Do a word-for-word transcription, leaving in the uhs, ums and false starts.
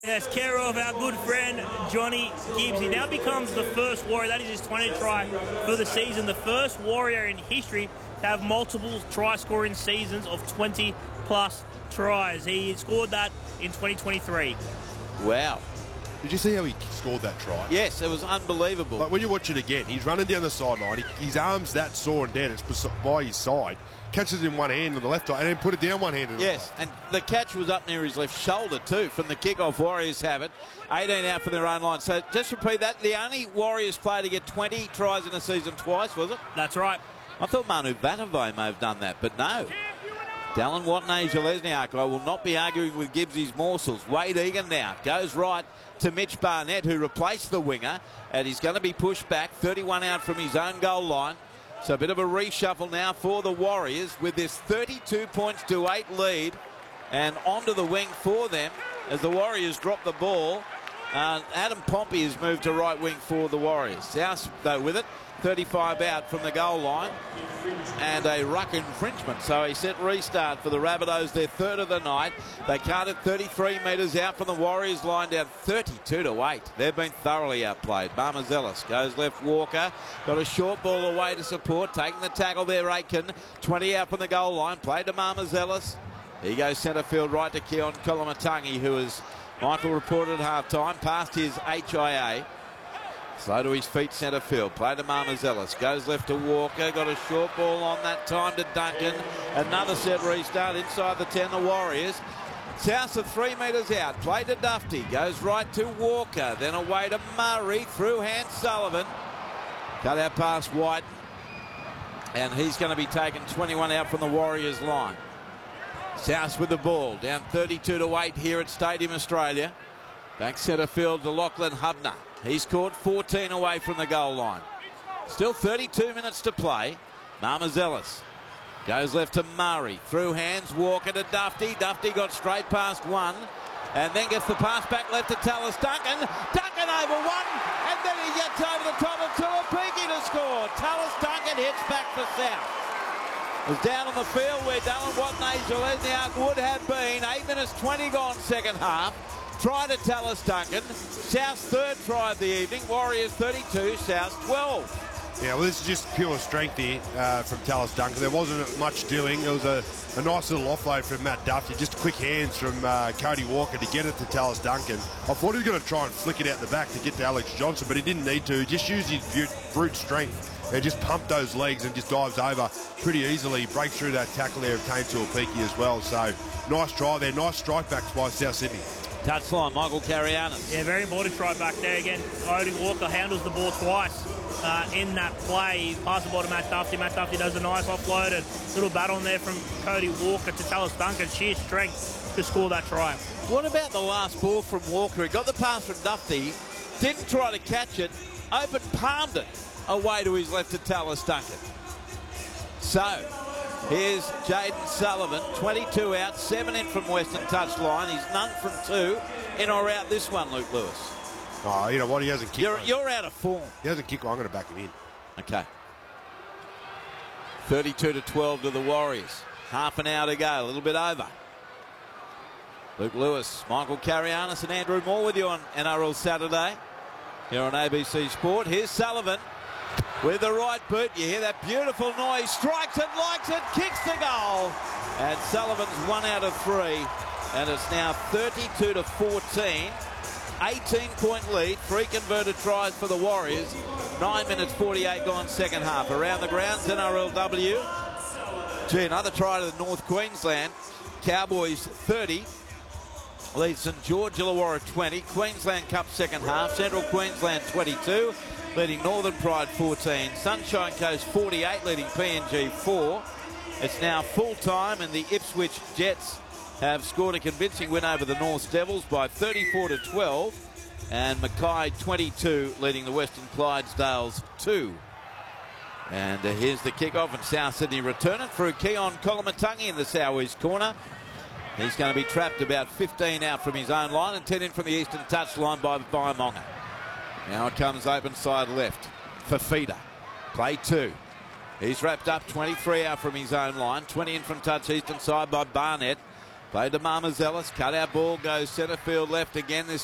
Yes, care of our good friend Johnny Gibbs. He now becomes the first Warrior, that is his twentieth try for the season, the first Warrior in history to have multiple try-scoring seasons of twenty plus tries. He scored that in twenty twenty-three. Wow. Did you see how he scored that try? Yes, it was unbelievable. Like when you watch it again, he's running down the sideline, he, his arm's that sore and dead, it's by his side. Catches it in one hand on the left eye and then put it down one hand. Yes, and the catch was up near his left shoulder too from the kickoff. Warriors have it. eighteen out for their own line. So just repeat that. The only Warriors player to get twenty tries in a season twice, was it? That's right. I thought Manu Vatuvei may have done that, but no. Dallin Watene-Zelezniak, I will not be arguing with Gibbsy's morsels. Wade Egan now goes right to Mitch Barnett, who replaced the winger, and he's going to be pushed back. thirty-one out from his own goal line. So a bit of a reshuffle now for the Warriors with this thirty-two points to eight lead, and onto the wing for them as the Warriors drop the ball. Uh, Adam Pompey has moved to right wing for the Warriors. South, though, with it. thirty-five out from the goal line and a ruck infringement. So a set restart for the Rabbitohs, their third of the night. They cut it thirty-three metres out from the Warriors line, down thirty-two to eight. They've been thoroughly outplayed. Barmazelis goes left. Walker got a short ball away to support, taking the tackle there. Aitken twenty out from the goal line, played to Barmazelis. He goes centre field right to Keon Koloamatangi, who is, Michael reported at half time, past his H I A. Slow to his feet, centre field. Play to Barmazelis. Goes left to Walker. Got a short ball on that time to Duncan. Another set restart inside the ten, the Warriors. South of three metres out. Play to Dufty. Goes right to Walker. Then away to Murray. Through hand Sullivan. Cut out past White. And he's going to be taking twenty-one out from the Warriors line. South with the ball. Down thirty-two to eight here at Stadium Australia. Back centre field to Lachlan Hubner. He's caught fourteen away from the goal line. Still thirty-two minutes to play. Barmazelis goes left to Murray. Through hands, Walker to Dufty. Dufty got straight past one and then gets the pass back left to Tallis Duncan. Duncan over one, and then he gets over the top of Tuapiki to score. Tallis Duncan hits back for South. Was down on the field where Dallin Watene-Zelezniak would have been. eight minutes twenty gone second half. Try to Tallis Duncan. South's third try of the evening. Warriors thirty-two, South twelve. Yeah, well, this is just pure strength here uh, from Tallis Duncan. There wasn't much doing. It was a, a nice little offload from Matt Duffy. Just quick hands from uh, Cody Walker to get it to Tallis Duncan. I thought he was going to try and flick it out the back to get to Alex Johnson, but he didn't need to. He just used his brute strength and just pumped those legs and just dives over pretty easily. Breaks through that tackle there of Kane Tuapiki as well. So nice try there. Nice strike backs by South Sydney. Touchline, Michael Carianis. Yeah, very important try back there again. Cody Walker handles the ball twice uh, in that play. He passes the ball to Matt Duffy. Matt Duffy does a nice offload and little battle in there from Cody Walker to Tallis Duncan. Sheer strength to score that try. What about the last ball from Walker? He got the pass from Duffy, didn't try to catch it, open palmed it away to his left to Tallis Duncan. So, here's Jaden Sullivan, twenty-two out, seven in from Western touchline. He's none from two. In or out this one, Luke Lewis? Oh, you know what? He hasn't kicked. You're, you're out of form. He hasn't kicked. I'm going to back him in. Okay. thirty-two to twelve to the Warriors. Half an hour to go, a little bit over. Luke Lewis, Michael Carianis and Andrew Moore with you on N R L Saturday here on A B C Sport. Here's Sullivan. With the right boot, you hear that beautiful noise. Strikes it, likes it, kicks the goal. And Sullivan's one out of three. And it's now thirty-two to fourteen. eighteen point lead. Three converted tries for the Warriors. nine minutes forty-eight gone second half. Around the grounds, N R L W. Gee, another try to the North Queensland. Cowboys thirty. Lead St George Illawarra twenty. Queensland Cup second half. Central Queensland twenty-two. Leading Northern Pride fourteen. Sunshine Coast forty-eight, leading P N G four. It's now full time, and the Ipswich Jets have scored a convincing win over the North Devils by thirty-four to twelve. And Mackay twenty-two, leading the Western Clydesdales two. And uh, here's the kickoff, and South Sydney return it through Keon Koloamatangi in the southeast corner. He's going to be trapped about fifteen out from his own line and ten in from the eastern touchline by Vaimonga. Now it comes open side left for Feeder. Play two. He's wrapped up twenty-three out from his own line. twenty in from touch eastern side by Barnett. Played to Marmazelis. Cut out ball goes centre field left again. This